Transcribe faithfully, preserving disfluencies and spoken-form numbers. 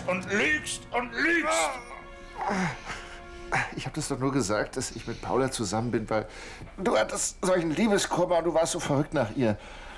und lügst und lügst. Ich habe das doch nur gesagt, dass ich mit Paula zusammen bin, weil du hattest solchen Liebeskummer und du warst so verrückt nach ihr.